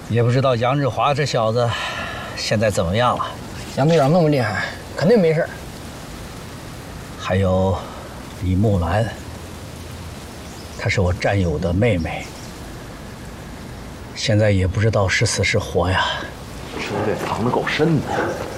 也不知道杨日华这小子现在怎么样了。 杨队长那么厉害，肯定没事。 还有李木兰，她是我战友的妹妹，现在也不知道是死是活呀。 这得藏得够深的。